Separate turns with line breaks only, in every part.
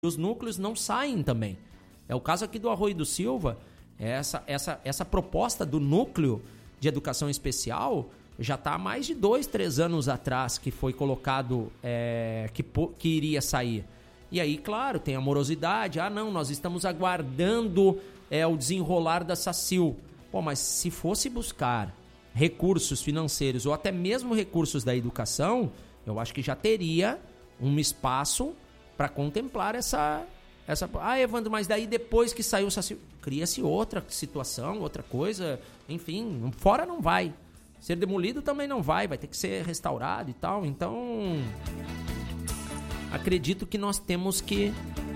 os núcleos não saem também. É o caso aqui do Arroio do Silva. Essa proposta do núcleo de educação especial já está há mais de 2, 3 anos atrás que foi colocado que iria sair. E aí, claro, tem a morosidade. Não, nós estamos aguardando o desenrolar da SACIL. Pô, mas se fosse buscar recursos financeiros ou até mesmo recursos da educação, eu acho que já teria um espaço para contemplar essa... Evandro, mas daí depois que saiu o SACIL, cria-se outra situação, outra coisa, enfim, fora não vai. Ser demolido também não vai ter que ser restaurado e tal. Então, acredito que nós temos que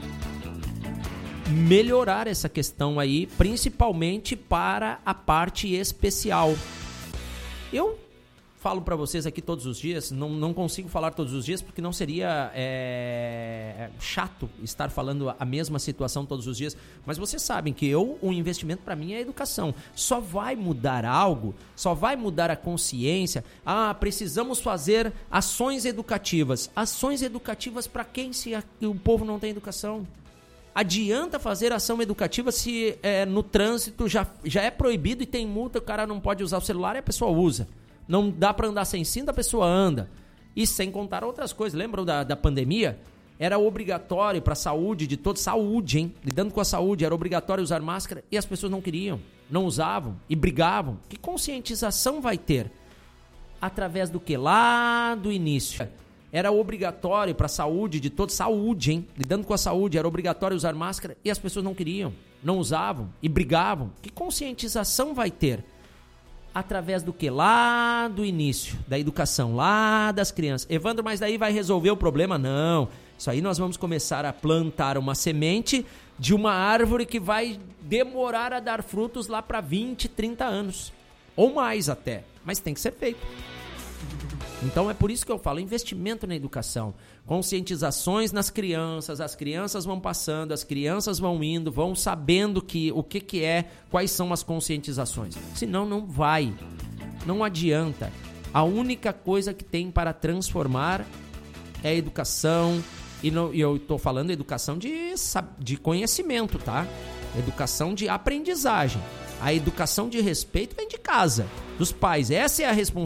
melhorar essa questão aí, principalmente para a parte especial. Eu falo para vocês aqui todos os dias, não consigo falar todos os dias porque não seria chato estar falando a mesma situação todos os dias, mas vocês sabem que o investimento para mim é a educação. Só vai mudar algo, só vai mudar a consciência. Precisamos fazer ações educativas. Ações educativas para quem, se o povo não tem educação? Adianta fazer ação educativa se no trânsito já é proibido e tem multa, o cara não pode usar o celular e a pessoa usa. Não dá para andar sem cinto, a pessoa anda. E sem contar outras coisas. Lembram da pandemia? Era obrigatório para a saúde de todos. Saúde, hein? Lidando com a saúde. Era obrigatório usar máscara e as pessoas não queriam. Não usavam e brigavam. Que conscientização vai ter? Através do que? Lá do início. Era obrigatório para a saúde de todos. Saúde, hein? Lidando com a saúde. Era obrigatório usar máscara e as pessoas não queriam. Não usavam e brigavam. Que conscientização vai ter? Através do que? Lá do início, da educação, lá das crianças. Evandro, mas daí vai resolver o problema? Não. Isso aí nós vamos começar a plantar uma semente de uma árvore que vai demorar a dar frutos lá para 20, 30 anos. Ou mais até. Mas tem que ser feito. Então é por isso que eu falo, investimento na educação. Conscientizações nas crianças, as crianças vão passando, as crianças vão indo, vão sabendo o que é, quais são as conscientizações. Senão não vai, não adianta. A única coisa que tem para transformar é a educação, e eu estou falando educação de conhecimento, tá? Educação de aprendizagem. A educação de respeito vem de casa, dos pais. Essa é a responsabilidade.